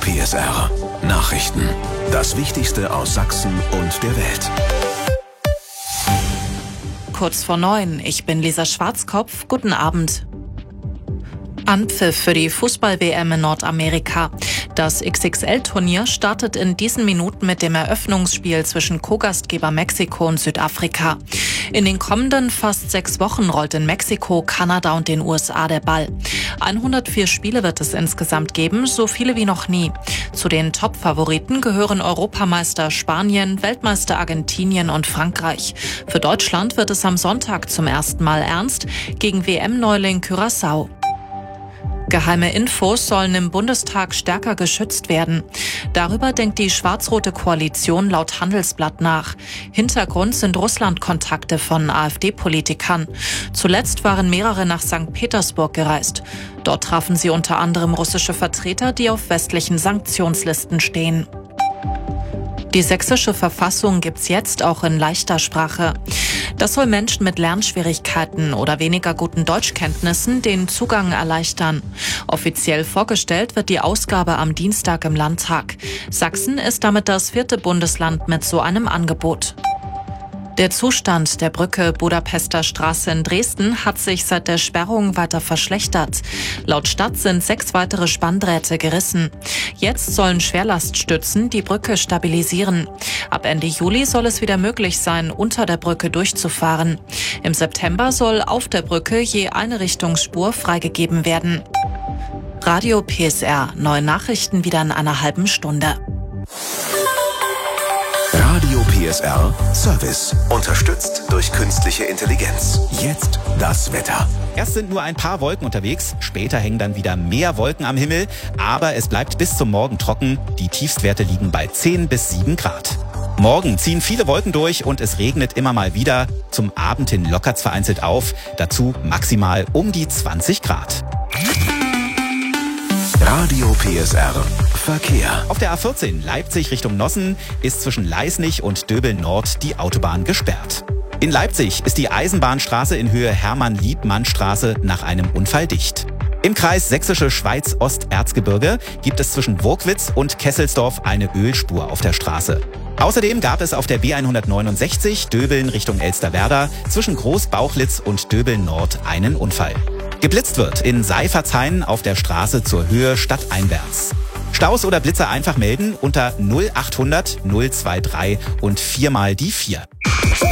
PSR Nachrichten. Das Wichtigste aus Sachsen und der Welt. Kurz vor 9, ich bin Lisa Schwarzkopf. Guten Abend. Anpfiff für die Fußball-WM in Nordamerika. Das XXL-Turnier startet in diesen Minuten mit dem Eröffnungsspiel zwischen Co-Gastgeber Mexiko und Südafrika. In den kommenden fast 6 Wochen rollt in Mexiko, Kanada und den USA der Ball. 104 Spiele wird es insgesamt geben, so viele wie noch nie. Zu den Top-Favoriten gehören Europameister Spanien, Weltmeister Argentinien und Frankreich. Für Deutschland wird es am Sonntag zum ersten Mal ernst gegen WM-Neuling Curaçao. Geheime Infos sollen im Bundestag stärker geschützt werden. Darüber denkt die schwarz-rote Koalition laut Handelsblatt nach. Hintergrund sind Russland-Kontakte von AfD-Politikern. Zuletzt waren mehrere nach St. Petersburg gereist. Dort trafen sie unter anderem russische Vertreter, die auf westlichen Sanktionslisten stehen. Die sächsische Verfassung gibt's jetzt auch in leichter Sprache. Das soll Menschen mit Lernschwierigkeiten oder weniger guten Deutschkenntnissen den Zugang erleichtern. Offiziell vorgestellt wird die Ausgabe am Dienstag im Landtag. Sachsen ist damit das 4. Bundesland mit so einem Angebot. Der Zustand der Brücke Budapester Straße in Dresden hat sich seit der Sperrung weiter verschlechtert. Laut Stadt sind 6 weitere Spanndrähte gerissen. Jetzt sollen Schwerlaststützen die Brücke stabilisieren. Ab Ende Juli soll es wieder möglich sein, unter der Brücke durchzufahren. Im September soll auf der Brücke je eine Richtungsspur freigegeben werden. Radio PSR, neue Nachrichten wieder in einer halben Stunde. Radio PSR Service. Unterstützt durch künstliche Intelligenz. Jetzt das Wetter. Erst sind nur ein paar Wolken unterwegs, später hängen dann wieder mehr Wolken am Himmel, aber es bleibt bis zum Morgen trocken. Die Tiefstwerte liegen bei 10 bis 7 Grad. Morgen ziehen viele Wolken durch und es regnet immer mal wieder. Zum Abend hin lockert's vereinzelt auf, dazu maximal um die 20 Grad. Radio PSR Verkehr. Auf der A14 Leipzig Richtung Nossen ist zwischen Leisnig und Döbeln Nord die Autobahn gesperrt. In Leipzig ist die Eisenbahnstraße in Höhe Hermann-Liebmann-Straße nach einem Unfall dicht. Im Kreis Sächsische Schweiz-Osterzgebirge gibt es zwischen Burgwitz und Kesselsdorf eine Ölspur auf der Straße. Außerdem gab es auf der B169 Döbeln Richtung Elsterwerda zwischen Großbauchlitz und Döbeln Nord einen Unfall. Geblitzt wird in Seifertshain auf der Straße zur Höhe stadteinwärts. Staus oder Blitzer einfach melden unter 0800 023 und 4 mal die 4.